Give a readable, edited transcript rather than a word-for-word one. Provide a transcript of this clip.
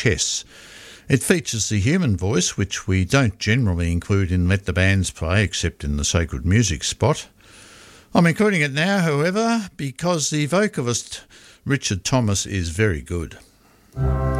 Chess. It features the human voice, which we don't generally include in Let the Bands Play, except in the Sacred Music spot. I'm including it now, however, because the vocalist Richard Thomas is very good.